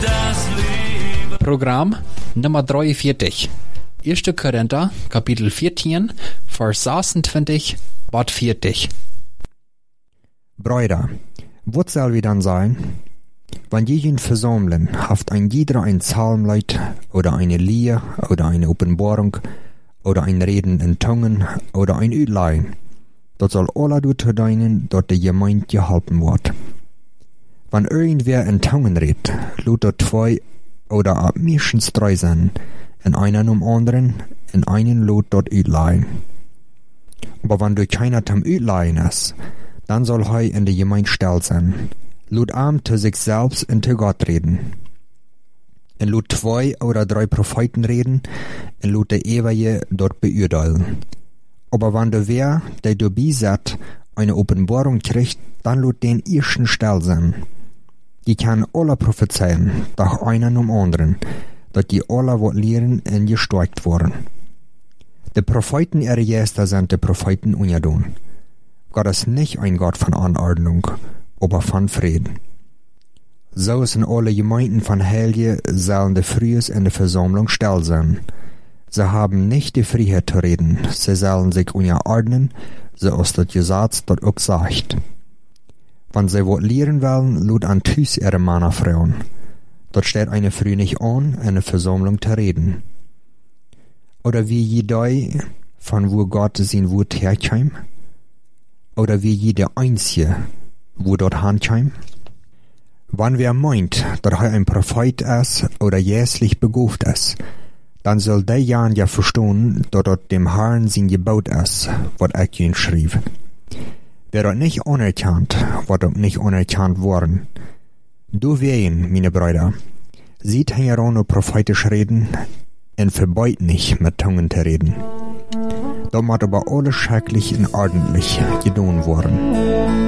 Programm Nummer 43. 1. Korinther, Kapitel 14, Vers 26, Bad 40. Brüder, wat soll wir dann sagen? Wenn jeden versammeln, haft ein jeder ein Psalmlied oder eine Lied oder eine Offenbarung oder ein Reden in Zungen oder ein Uitleien. Das soll alle dazu dienen, dass die Gemeinde geholfen wird. Wenn irgendwer in Zungen redet, lut er 2 oder ab meistens 3 sein, in einen anderen, in einen lut dort Uitleien. Aber wenn du keiner zum Uitleien ist, dann soll er in die Gemeinde still sein. Lut arm zu sich selbst und zu Gott reden. Und lut 2 oder 3 Propheten reden, und lut der Ewige dort beurteilen. Aber wenn der wer, der dabei sitzt, eine Offenbarung kriegt, dann lut den ersten still sein. Die kann alle prophezeien, doch einer um anderen, dass die alle wat lehren und gestärkt worden. Die Propheten ihre Gäste sind die Propheten unjadun. Gott ist nicht ein Gott von Anordnung, aber von Frieden. So ist in alle Gemeinden von Helge sollen die Frühes in der Versammlung still sein. Sie haben nicht die Freiheit zu reden, sie sollen sich unterordnen, so ist das Gesetz dort auch sagt. Wenn sie was lehren wollen, lud an Tüß ihre Männer Frauen. Dort steht eine Frau nicht an, in der Versammlung zu reden. Oder wie jedei, von wo Gott sein Wort herkam? Oder wie jeder Einzige, wo dort henkam? Wenn wer meint, dass er ein Prophet ist oder jässlich begabt ist, dann soll der Jan ja verstehen, dass dort dem Herrn sein Gebot ist, was ich ihn schrieb. Wer dort nicht anerkannt, wird dort nicht anerkannt worden. Du wen, meine Brüder, sieht heran und prophetisch reden, und verbeut nicht mit Zungen zu reden. Da muss aber alles schrecklich und ordentlich getan worden.